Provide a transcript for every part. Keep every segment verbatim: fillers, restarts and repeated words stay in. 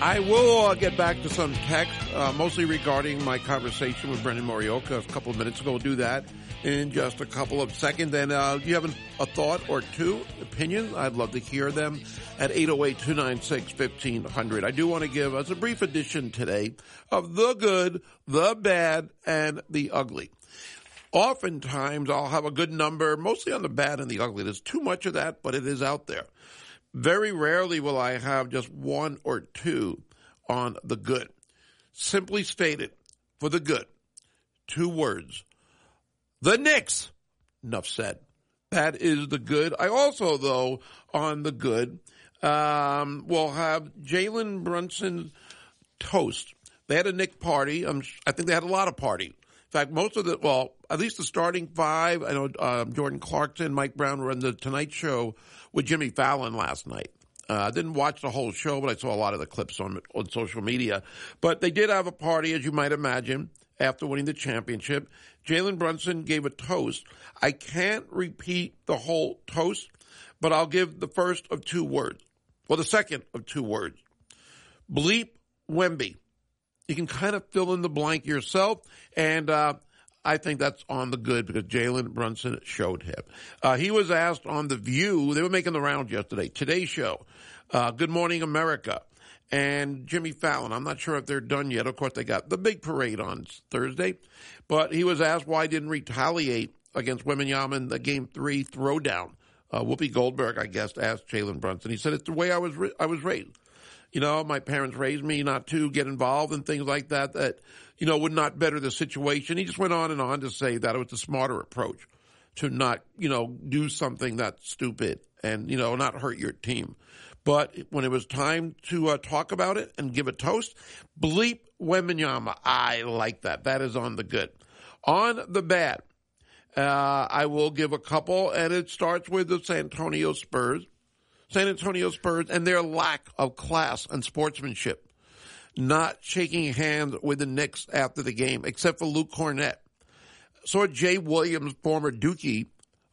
I will uh, get back to some text, uh, mostly regarding my conversation with Brendan Morioka a couple of minutes ago. We'll do that in just a couple of seconds. And uh, do you have an, a thought or two, opinion? I'd love to hear them at eight oh eight, two nine six, fifteen hundred. I do want to give us a brief edition today of the good, the bad, and the ugly. Oftentimes, I'll have a good number, mostly on the bad and the ugly. There's too much of that, but it is out there. Very rarely will I have just one or two on the good. Simply stated, for the good, two words. The Knicks. Enough said. That is the good. I also, though, on the good, um, will have Jalen Brunson toast. They had a Knick party. Um, I think they had a lot of party. In fact, most of the, well, at least the starting five, I know uh, Jordan Clarkson, Mike Brown were in the Tonight Show with Jimmy Fallon last night. Uh, I didn't watch the whole show, but I saw a lot of the clips on on social media. But they did have a party, as you might imagine, after winning the championship. Jalen Brunson gave a toast. I can't repeat the whole toast, but I'll give the first of two words. Well, the second of two words. Bleep Wemby. You can kind of fill in the blank yourself, and uh, I think that's on the good because Jalen Brunson showed him. Uh, he was asked on The View, they were making the rounds yesterday, Today's Show, uh, Good Morning America, and Jimmy Fallon. I'm not sure if they're done yet. Of course, they got the big parade on Thursday, but he was asked why he didn't retaliate against Wembanyama in the Game three throwdown. Uh, Whoopi Goldberg, I guess, asked Jalen Brunson. He said, it's the way I was I was raised. You know, my parents raised me not to get involved in things like that that, you know, would not better the situation. He just went on and on to say that it was the smarter approach to not, you know, do something that's stupid and, you know, not hurt your team. But when it was time to uh, talk about it and give a toast, bleep Wembanyama. I like that. That is on the good. On the bad, uh, I will give a couple, and it starts with the San Antonio Spurs. San Antonio Spurs and their lack of class and sportsmanship. Not shaking hands with the Knicks after the game, except for Luke Cornett. Saw Jay Williams, former Dookie,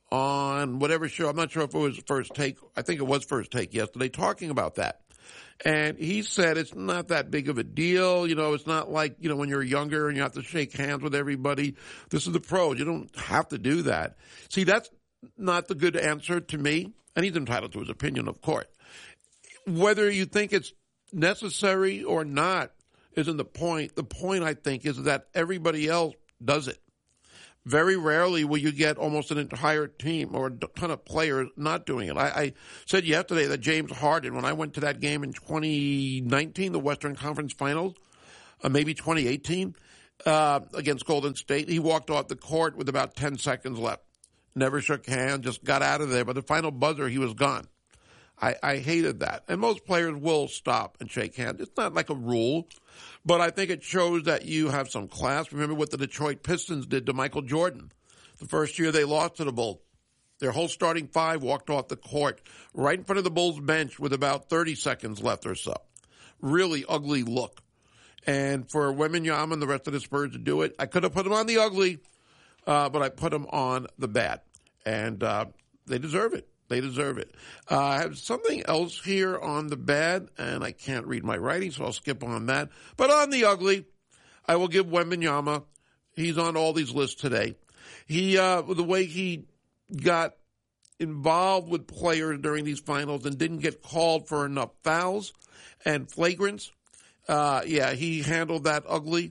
on whatever show. I'm not sure if it was First Take. I think it was First Take yesterday, talking about that. And he said it's not that big of a deal. You know, it's not like, you know, when you're younger and you have to shake hands with everybody. This is the pros. You don't have to do that. See, that's not the good answer to me. And he's entitled to his opinion, of course. Whether you think it's necessary or not isn't the point. The point, I think, is that everybody else does it. Very rarely will you get almost an entire team or a ton of players not doing it. I, I said yesterday that James Harden, when I went to that game in twenty nineteen, the Western Conference Finals, uh, maybe twenty eighteen, uh, against Golden State, he walked off the court with about ten seconds left. Never shook hands, just got out of there. But the final buzzer, he was gone. I, I hated that. And most players will stop and shake hands. It's not like a rule, but I think it shows that you have some class. Remember what the Detroit Pistons did to Michael Jordan. The first year they lost to the Bulls. Their whole starting five walked off the court right in front of the Bulls bench with about thirty seconds left or so. Really ugly look. And for Wembanyama and the rest of the Spurs to do it, I could have put them on the ugly, uh, but I put them on the bad. And uh, they deserve it. They deserve it. Uh, I have something else here on the bad, and I can't read my writing, so I'll skip on that. But on the ugly, I will give Wembanyama. He's on all these lists today. He, uh, the way he got involved with players during these finals and didn't get called for enough fouls and flagrants. Uh, yeah, he handled that ugly.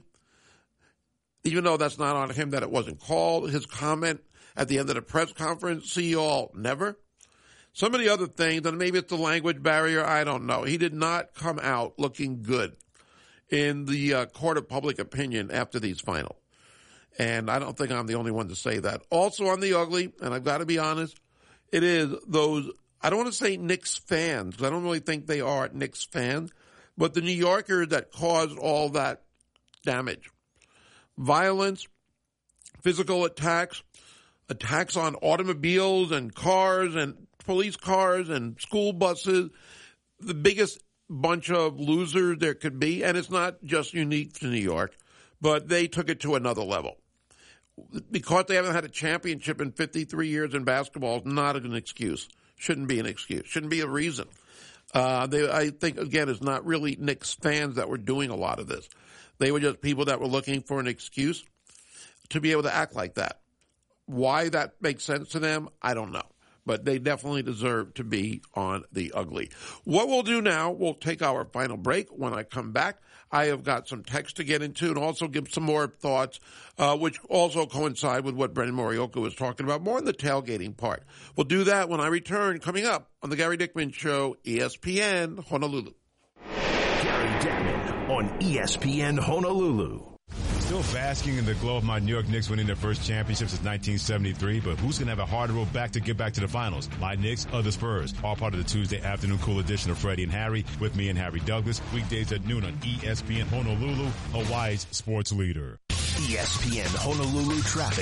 Even though that's not on him that it wasn't called. His comment at the end of the press conference, see you all never. Some of the other things, and maybe it's the language barrier, I don't know. He did not come out looking good in the uh, court of public opinion after these finals. And I don't think I'm the only one to say that. Also on the ugly, and I've got to be honest, it is those, I don't want to say Knicks fans, because I don't really think they are Knicks fans, but the New Yorkers that caused all that damage. Violence, physical attacks, attacks on automobiles and cars and police cars and school buses, the biggest bunch of losers there could be. And it's not just unique to New York, but they took it to another level. Because they haven't had a championship in fifty-three years in basketball is not an excuse. Shouldn't be an excuse. Shouldn't be a reason. Uh, they, I think, again, it's not really Knicks fans that were doing a lot of this. They were just people that were looking for an excuse to be able to act like that. Why that makes sense to them, I don't know. But they definitely deserve to be on the ugly. What we'll do now, we'll take our final break. When I come back, I have got some text to get into and also give some more thoughts, uh, which also coincide with what Brendan Morioka was talking about, more in the tailgating part. We'll do that when I return, coming up on the Gary Dickman Show, E S P N Honolulu. Gary Dickman on E S P N Honolulu. Still basking in the glow of my New York Knicks winning their first championship since nineteen seventy-three, but who's going to have a harder road back to get back to the finals? My Knicks or the Spurs? All part of the Tuesday afternoon cool edition of Freddie and Harry with me and Harry Douglas. Weekdays at noon on E S P N Honolulu, Hawaii's sports leader. E S P N Honolulu traffic.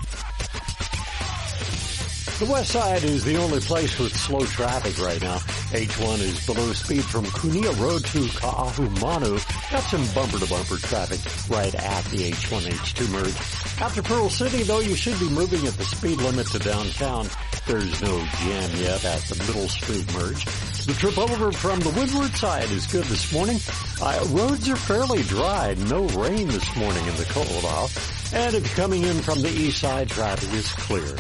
The west side is the only place with slow traffic right now. H one is below speed from Kunia Road to Ka'ahumanu. Got some bumper-to-bumper traffic right at the H one H two merge. After Pearl City, though, you should be moving at the speed limit to downtown. There's no jam yet at the Middle Street merge. The trip over from the Woodward side is good this morning. Uh, roads are fairly dry. No rain this morning in the Ko'olau. And if you're coming in from the east side, traffic is clear.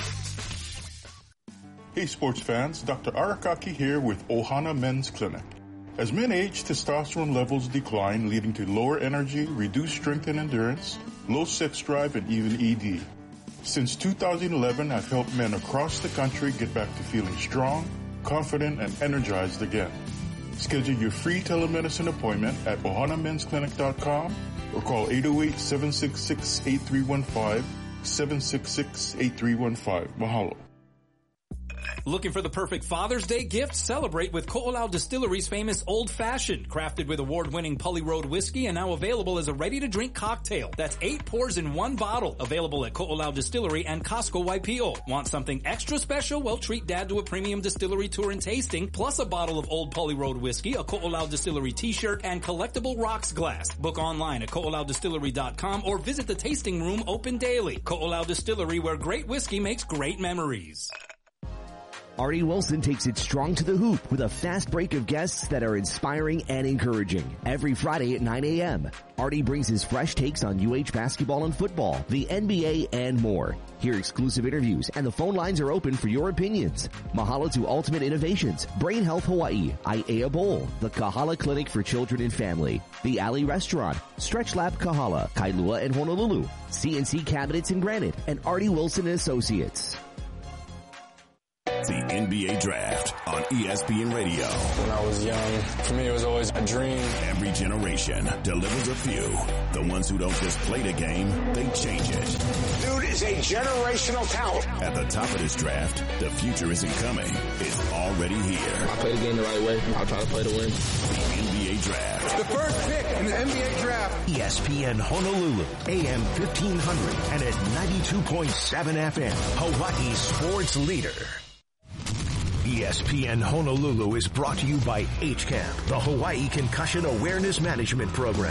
Hey sports fans, Doctor Arakaki here with Ohana Men's Clinic. As men age, testosterone levels decline, leading to lower energy, reduced strength and endurance, low sex drive, and even E D. Since two thousand eleven, I've helped men across the country get back to feeling strong, confident, and energized again. Schedule your free telemedicine appointment at ohana men's clinic dot com or call eight oh eight, seven six six, eight three one five, seven six six, eight three one five. Mahalo. Looking for the perfect Father's Day gift? Celebrate with Ko'olau Distillery's famous Old Fashioned, crafted with award-winning Pully Road whiskey and now available as a ready-to-drink cocktail. That's eight pours in one bottle. Available at Ko'olau Distillery and Costco Waipio. Want something extra special? Well, treat Dad to a premium distillery tour and tasting, plus a bottle of Old Pully Road whiskey, a Ko'olau Distillery t-shirt, and collectible rocks glass. Book online at ko'olau distillery dot com or visit the tasting room open daily. Ko'olau Distillery, where great whiskey makes great memories. Artie Wilson takes it strong to the hoop with a fast break of guests that are inspiring and encouraging. Every Friday at nine a.m., Artie brings his fresh takes on U H basketball and football, the N B A, and more. Hear exclusive interviews, and the phone lines are open for your opinions. Mahalo to Ultimate Innovations, Brain Health Hawaii, Aiea Bowl, the Kahala Clinic for Children and Family, the Alley Restaurant, Stretch Lab Kahala, Kailua and Honolulu, C N C Cabinets and Granite, and Artie Wilson and Associates. The N B A Draft on E S P N Radio. When I was young, for me it was always a dream. Every generation delivers a few. The ones who don't just play the game, they change it. Dude is a generational talent. At the top of this draft, the future isn't coming. It's already here. I play the game the right way. I'll try to play to win. The N B A Draft. The first pick in the N B A Draft. E S P N Honolulu, A M fifteen hundred and at ninety-two point seven F M. Hawaii's sports leader. E S P N Honolulu is brought to you by H C A M, the Hawaii Concussion Awareness Management Program.